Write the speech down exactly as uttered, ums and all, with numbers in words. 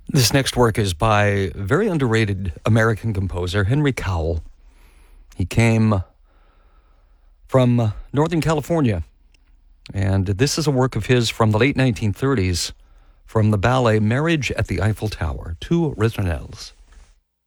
This next work is by a very underrated American composer, Henry Cowell. He came from Northern California, and this is a work of his from the late nineteen thirties from the ballet Marriage at the Eiffel Tower, Two Ritournelles.